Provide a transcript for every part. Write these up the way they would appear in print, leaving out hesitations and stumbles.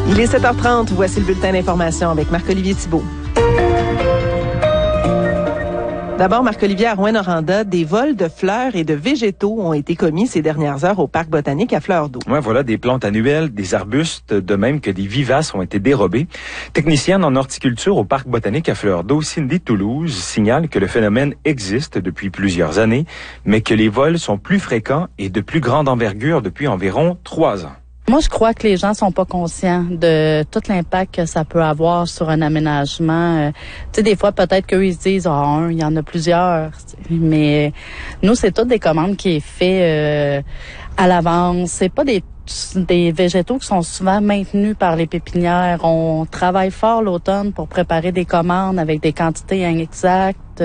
Il est 7h30, voici le bulletin d'information avec Marc-Olivier Thibault. D'abord, Marc-Olivier, à Rouyn-Noranda, des vols de fleurs et de végétaux ont été commis ces dernières heures au parc botanique à Fleurs d'Eau. Ouais, voilà, des plantes annuelles, des arbustes, de même que des vivaces ont été dérobés. Technicienne en horticulture au parc botanique à Fleurs d'Eau, Cindy Toulouse, signale que le phénomène existe depuis plusieurs années, mais que les vols sont plus fréquents et de plus grande envergure depuis environ 3 ans. Moi, je crois que les gens sont pas conscients de tout l'impact que ça peut avoir sur un aménagement. Tu sais, des fois, peut-être qu'eux, ils se disent, il y en a plusieurs. Mais nous, c'est toutes des commandes qui est fait à l'avance. C'est pas des végétaux qui sont souvent maintenus par les pépinières. On travaille fort l'automne pour préparer des commandes avec des quantités exactes.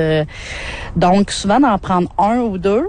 Donc, souvent, d'en prendre un ou deux,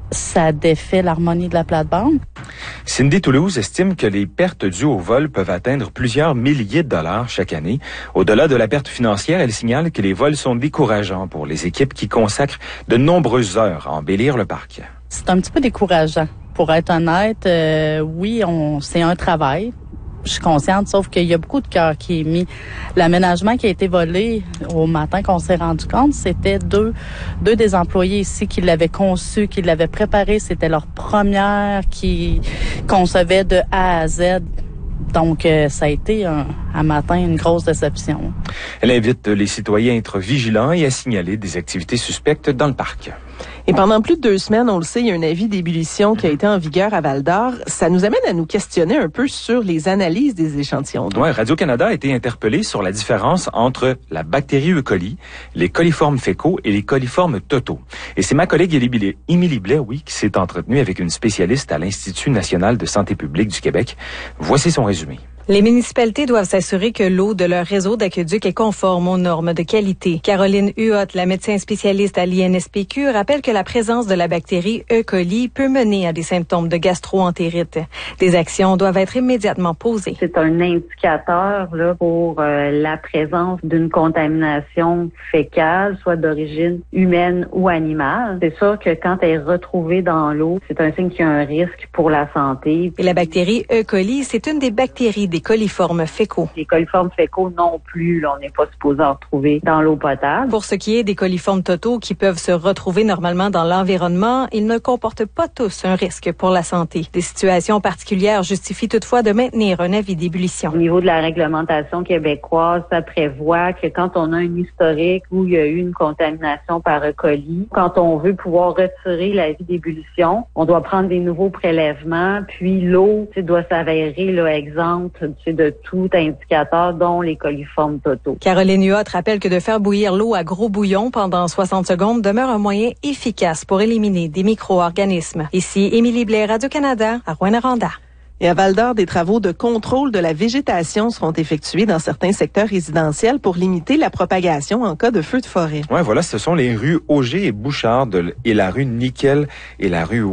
ça défait l'harmonie de la plate-bande. Cindy Toulouse estime que les pertes dues au vol peuvent atteindre plusieurs milliers de dollars chaque année. Au-delà de la perte financière, elle signale que les vols sont décourageants pour les équipes qui consacrent de nombreuses heures à embellir le parc. C'est un petit peu décourageant. Pour être honnête, oui, c'est un travail. Je suis consciente, sauf qu'il y a beaucoup de cœur qui est mis. L'aménagement qui a été volé au matin qu'on s'est rendu compte, c'était deux des employés ici qui l'avaient conçu, qui l'avaient préparé. C'était leur première qui concevait de A à Z. Donc, ça a été un matin une grosse déception. Elle invite les citoyens à être vigilants et à signaler des activités suspectes dans le parc. Et pendant plus de 2 semaines, on le sait, il y a un avis d'ébullition qui a été en vigueur à Val-d'Or. Ça nous amène à nous questionner un peu sur les analyses des échantillons d'eau. Ouais, Radio-Canada a été interpellé sur la différence entre la bactérie E. coli, les coliformes fécaux et les coliformes totaux. Et c'est ma collègue Émilie Blais, qui s'est entretenue avec une spécialiste à l'Institut national de santé publique du Québec. Voici son résumé. Les municipalités doivent s'assurer que l'eau de leur réseau d'aqueduc est conforme aux normes de qualité. Caroline Huot, la médecin spécialiste à l'INSPQ, rappelle que la présence de la bactérie E. coli peut mener à des symptômes de gastro-entérite. Des actions doivent être immédiatement posées. C'est un indicateur pour la présence d'une contamination fécale, soit d'origine humaine ou animale. C'est sûr que quand elle est retrouvée dans l'eau, c'est un signe qu'il y a un risque pour la santé. Et la bactérie E. coli, c'est une des bactéries des coliformes fécaux. Les coliformes fécaux non plus, on n'est pas supposé en retrouver dans l'eau potable. Pour ce qui est des coliformes totaux qui peuvent se retrouver normalement dans l'environnement, ils ne comportent pas tous un risque pour la santé. Des situations particulières justifient toutefois de maintenir un avis d'ébullition. Au niveau de la réglementation québécoise, ça prévoit que quand on a un historique où il y a eu une contamination par E. coli, quand on veut pouvoir retirer l'avis d'ébullition, on doit prendre des nouveaux prélèvements, puis l'eau doit s'avérer exempte de tout indicateur, dont les coliformes totaux. Caroline Huot rappelle que de faire bouillir l'eau à gros bouillon pendant 60 secondes demeure un moyen efficace pour éliminer des micro-organismes. Ici, Émilie Blais, Radio-Canada, à Rouyn-Noranda. Et à Val-d'Or, des travaux de contrôle de la végétation seront effectués dans certains secteurs résidentiels pour limiter la propagation en cas de feu de forêt. Ouais, voilà, ce sont les rues Auger et Bouchard et la rue Nickel et la rue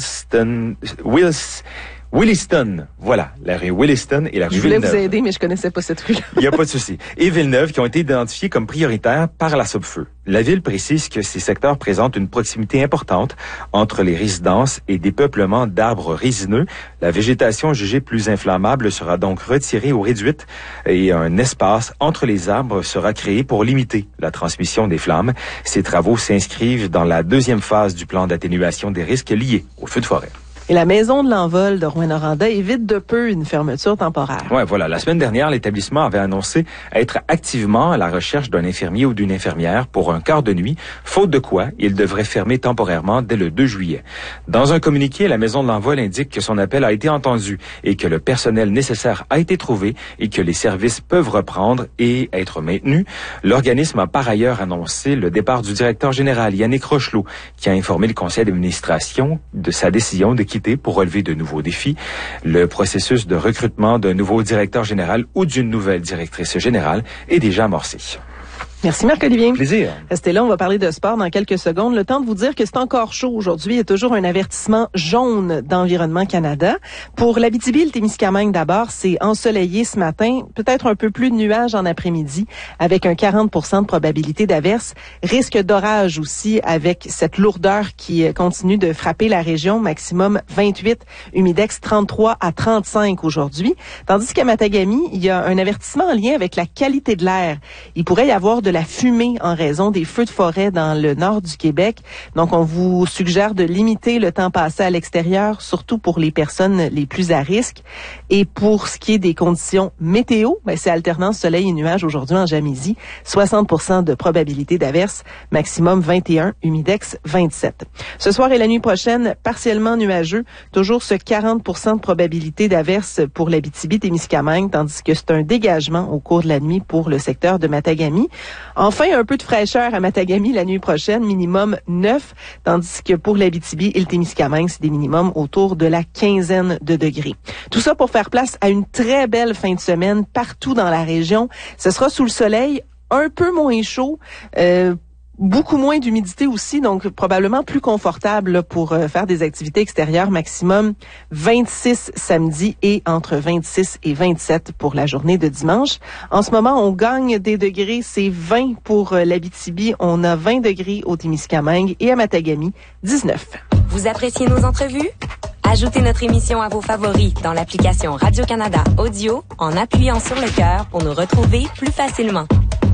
Williston, voilà, la rue Williston et la rue Villeneuve. Je voulais vous aider, mais je connaissais pas cette rue-là. Il n'y a pas de souci. Et Villeneuve qui ont été identifiés comme prioritaires par la Sopfeu. La ville précise que ces secteurs présentent une proximité importante entre les résidences et des peuplements d'arbres résineux. La végétation jugée plus inflammable sera donc retirée ou réduite et un espace entre les arbres sera créé pour limiter la transmission des flammes. Ces travaux s'inscrivent dans la 2e phase du plan d'atténuation des risques liés aux feux de forêt. Et la maison de l'envol de Rouyn-Noranda évite de peu une fermeture temporaire. Ouais, voilà. La semaine dernière, l'établissement avait annoncé être activement à la recherche d'un infirmier ou d'une infirmière pour un quart de nuit, faute de quoi il devrait fermer temporairement dès le 2 juillet. Dans un communiqué, la maison de l'envol indique que son appel a été entendu et que le personnel nécessaire a été trouvé et que les services peuvent reprendre et être maintenus. L'organisme a par ailleurs annoncé le départ du directeur général Yannick Rochelot, qui a informé le conseil d'administration de sa décision de quitter pour relever de nouveaux défis. Le processus de recrutement d'un nouveau directeur général ou d'une nouvelle directrice générale est déjà amorcé. Merci Marc-Olivier. Plaisir. Restez là, on va parler de sport dans quelques secondes. Le temps de vous dire que c'est encore chaud aujourd'hui. Il y a toujours un avertissement jaune d'Environnement Canada. Pour l'Abitibi-Témiscamingue d'abord, c'est ensoleillé ce matin, peut-être un peu plus de nuages en après-midi, avec un 40% de probabilité d'averse. Risque d'orage aussi avec cette lourdeur qui continue de frapper la région, maximum 28, humidex 33 à 35 aujourd'hui. Tandis qu'à Matagami, il y a un avertissement en lien avec la qualité de l'air. Il pourrait y avoir de la fumée en raison des feux de forêt dans le nord du Québec. Donc, on vous suggère de limiter le temps passé à l'extérieur, surtout pour les personnes les plus à risque. Et pour ce qui est des conditions météo, c'est alternance soleil et nuages aujourd'hui en Jamaisie. 60% de probabilité d'averse, maximum 21, humidex 27. Ce soir et la nuit prochaine, partiellement nuageux, toujours ce 40% de probabilité d'averse pour l'Abitibi-Témiscamingue, tandis que c'est un dégagement au cours de la nuit pour le secteur de Matagami. Enfin, un peu de fraîcheur à Matagami la nuit prochaine, minimum 9, tandis que pour l'Abitibi et le Témiscamingue, c'est des minimums autour de la quinzaine de degrés. Tout ça pour faire place à une très belle fin de semaine partout dans la région. Ce sera sous le soleil, un peu moins chaud, beaucoup moins d'humidité aussi, donc probablement plus confortable là, pour faire des activités extérieures. Maximum 26 samedi et entre 26 et 27 pour la journée de dimanche. En ce moment, on gagne des degrés. C'est 20 pour l'Abitibi. On a 20 degrés au Témiscamingue et à Matagami, 19. Vous appréciez nos entrevues? Ajoutez notre émission à vos favoris dans l'application Radio-Canada Audio en appuyant sur le cœur pour nous retrouver plus facilement.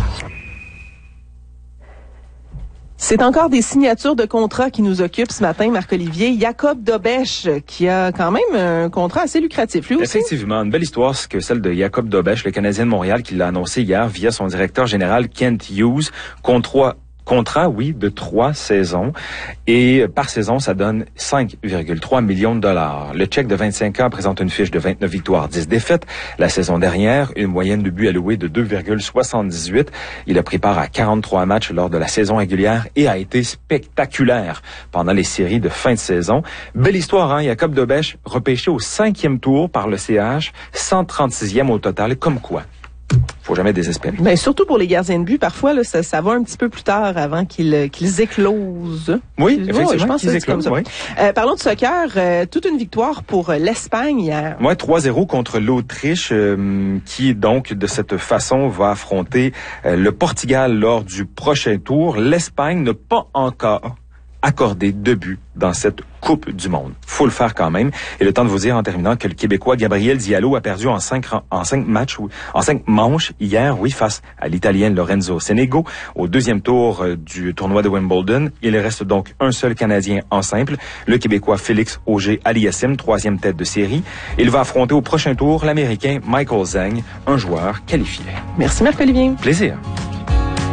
C'est encore des signatures de contrats qui nous occupent ce matin, Marc-Olivier. Jacob Dobèche, qui a quand même un contrat assez lucratif, lui aussi. Effectivement, une belle histoire, c'est que celle de Jacob Dobèche, le Canadien de Montréal, qui l'a annoncé hier via son directeur général Kent Hughes. Contrat, oui, de 3 saisons. Et par saison, ça donne 5,3 millions de dollars. Le Tchèque de 25 ans présente une fiche de 29 victoires, 10 défaites. La saison dernière, une moyenne de buts alloués de 2,78. Il a pris part à 43 matchs lors de la saison régulière et a été spectaculaire pendant les séries de fin de saison. Belle histoire, hein? Jacob Dobèche, repêché au 5e tour par le CH, 136e au total, comme quoi. Faut jamais désespérer. Ben, surtout pour les gardiens de but, parfois là, ça va un petit peu plus tard avant qu'ils éclosent. Oui, effectivement, je pense qu'ils que c'est comme ça. oui. Parlons de soccer, toute une victoire pour l'Espagne hier. Ouais, 3-0 contre l'Autriche, qui donc de cette façon va affronter le Portugal lors du prochain tour. L'Espagne n'a pas encore accordé de but dans cette Coupe du Monde. Faut le faire quand même. Et le temps de vous dire en terminant que le Québécois Gabriel Diallo a perdu en 5 manches hier, face à l'Italien Lorenzo Senego au 2e tour du tournoi de Wimbledon. Il reste donc un seul Canadien en simple, le Québécois Félix Auger-Aliassime, 3e tête de série. Il va affronter au prochain tour l'Américain Michael Zhang, un joueur qualifié. Merci Marc-Olivier. Plaisir.